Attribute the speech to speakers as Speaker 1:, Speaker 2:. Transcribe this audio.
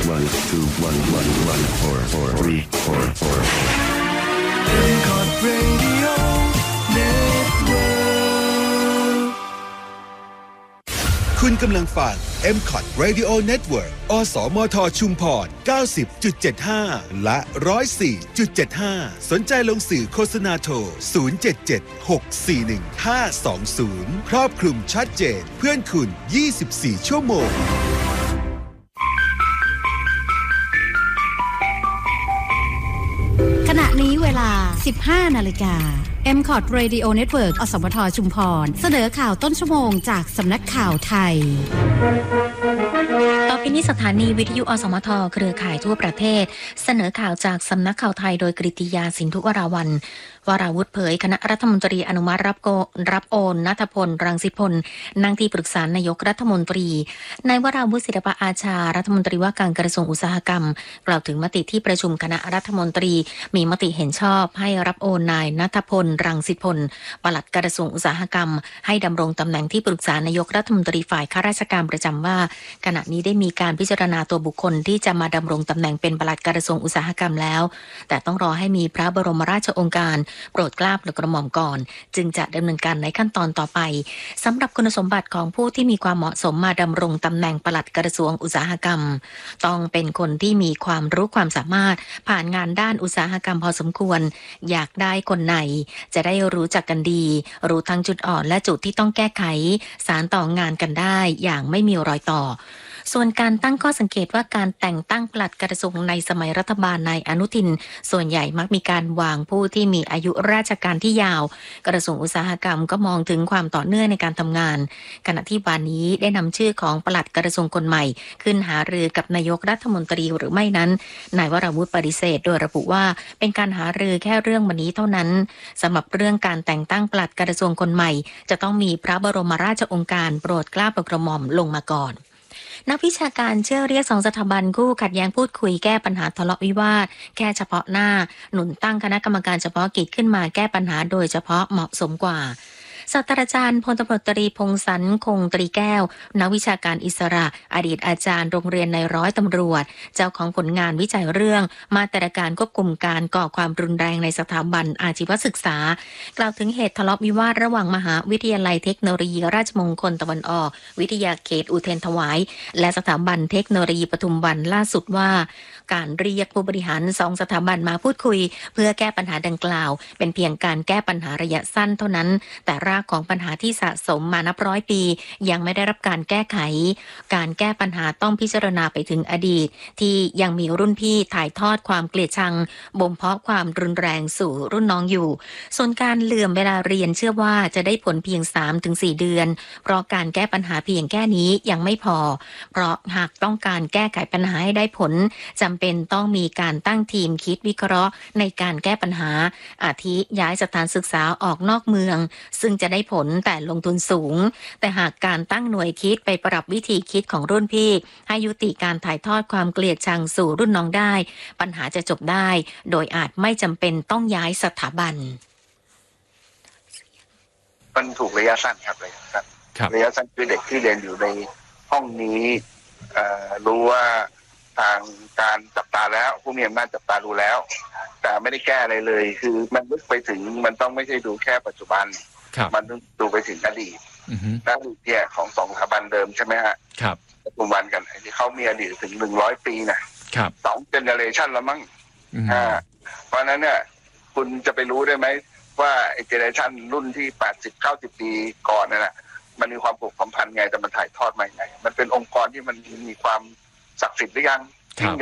Speaker 1: M-Cot Radio Network
Speaker 2: คุณกำลังฟัง M-Cot Radio Network อสมทชุมพร 90.75 และ 104.75 สนใจลงสื่อโฆษณาโทร 077-641-520 ครอบคลุมชัดเจนเพื่อนคุณ 24 ชั่วโมง
Speaker 3: ขณะนี้เวลา 15 นาฬิกา M-Cot Radio Network อสมทชุมพรเสนอข่าวต้นชั่วโมงจากสำนักข่าวไทย
Speaker 4: ต่อไปนี้สถานีวิทยุอสมทเครือข่ายทั่วประเทศเสนอข่าวจากสำนักข่าวไทยโดยกฤติยาสินธุวราวัลย์วราวุธเผยคณะรัฐมนตรีอนุมัติรับโอนณัฐพลรังสิพลนั่งที่ปรึกษานายกรัฐมนตรีนายวราวุธศิลปอาชารัฐมนตรีว่าการกระทรวงอุตสาหกรรมกล่าวถึงมติที่ประชุมคณะรัฐมนตรีมีมติเห็นชอบให้รับโอนนายณัฐพลรังสิพลปลัดกระทรวงอุตสาหกรรมให้ดำรงตำแหน่งที่ปรึกษานายกรัฐมนตรีฝ่ายข้าราชการประจำว่าขณะนี้ได้มีการพิจารณาตัวบุคคลที่จะมาดำรงตำแหน่งเป็นปลัดกระทรวงอุตสาหกรรมแล้วแต่ต้องรอให้มีพระบรมราชโองการโปรดเกล้าโปรดกระหม่อมก่อนจึงจะดำเนินการในขั้นตอนต่อไปสำหรับคุณสมบัติของผู้ที่มีความเหมาะสมมาดำรงตำแหน่งปลัดกระทรวงอุตสาหกรรมต้องเป็นคนที่มีความรู้ความสามารถผ่านงานด้านอุตสาหกรรมพอสมควรอยากได้คนไหนจะได้รู้จักกันดีรู้ทั้งจุดอ่อนและจุดที่ต้องแก้ไขสานต่องานกันได้อย่างไม่มีรอยต่อส่วนการตั้งข้อสังเกตว่าการแต่งตั้งปลัดกระทรวงในสมัยรัฐบาลนายอนุทินส่วนใหญ่มักมีการวางผู้ที่มีอายุราชการที่ยาวกระทรวงอุตสาหกรรมก็มองถึงความต่อเนื่องในการทำงานขณะที่วันนี้ได้นำชื่อของปลัดกระทรวงคนใหม่ขึ้นหารือกับนายกรัฐมนตรีหรือไม่นั้นนายวราวุธปฏิเสธโดยระบุว่าเป็นการหารือแค่เรื่องวันนี้เท่านั้นสำหรับเรื่องการแต่งตั้งปลัดกระทรวงคนใหม่จะต้องมีพระบรมราชโองการโปรดเกล้าโปรดกระหม่อมลงมาก่อนนักวิชาการเชื่อเรียก2สถาบันคู่ขัดแย้งพูดคุยแก้ปัญหาทะเลาะวิวาทแค่เฉพาะหน้าหนุนตั้งคณะกรรมการเฉพาะกิจขึ้นมาแก้ปัญหาโดยเฉพาะเหมาะสมกว่าศาสตราจารย์พลตำรวจตรีพงษ์สันคงตรีแก้วนักวิชาการอิสระอดีตอาจารย์โรงเรียนในร้อยตำรวจเจ้าของผลงานวิจัยเรื่องมาตรการควบคุมการก่อความรุนแรงในสถาบันอาชีวศึกษากล่าวถึงเหตุทะเลาะวิวาทระหว่างมหาวิทยาลัยเทคโนโลยีราชมงคลตะวันออกวิทยาเขตอุเทรนถวายและสถาบันเทคโนโลยีปทุมวันล่าสุดว่าการเรียกผู้บริหาร2สถาบันมาพูดคุยเพื่อแก้ปัญหาดังกล่าวเป็นเพียงการแก้ปัญหาระยะสั้นเท่านั้นแต่รากของปัญหาที่สะสมมานับร้อยปียังไม่ได้รับการแก้ไขการแก้ปัญหาต้องพิจารณาไปถึงอดีตที่ยังมีรุ่นพี่ถ่ายทอดความเกลียดชังบ่มเพาะความรุนแรงสู่รุ่นน้องอยู่ส่วนการเหลื่อมเวลาเรียนเชื่อว่าจะได้ผลเพียง 3-4 เดือนเพราะการแก้ปัญหาเพียงแค่นี้ยังไม่พอเพราะหากต้องการแก้ไขปัญหาให้ได้ผลจำเป็นต้องมีการตั้งทีมคิดวิเคราะห์ในการแก้ปัญหาอาทิย้ายสถานศึกษาออกนอกเมืองซึ่งจะได้ผลแต่ลงทุนสูงแต่หากการตั้งหน่วยคิดไปปรับวิธีคิดของรุ่นพี่ให้ยุติการถ่ายทอดความเกลียดชังสู่รุ่นน้องได้ปัญหาจะจบได้โดยอาจไม่จำเป็นต้องย้ายสถาบัน
Speaker 5: มันถูกระยะสั้นครับระยะสั้นคือเด็กที่เรียนอยู่ในห้องนี้รู้ว่าทางการจับตาแล้วผู้มีอำนาจจับตาดูแล้วแต่ไม่ได้แก้อะไรเลยคือมันลึกไปถึงมันต้องไม่ใช่ดูแค่ปัจจุบันมันต้องดูไปถึงอดีตและอดีตเนี่ยของ2สถาบันเดิมใช่ไหมฮะปัจจุบันกันที่เขามีอดีตถึง100 ปีนะ2 เจเนเรชันแล้วมั้งเพราะนั้นเนี่ยคุณจะไปรู้ได้ไหมว่าไอ้เจเนเรชันรุ่นที่80-90 ปีก่อนนั่นแหละมันมีความผูกพันไงแต่มันถ่ายทอดมาไงมันเป็นองค์กรที่มันมีความศักดิ์สิทธิ์หรือยัง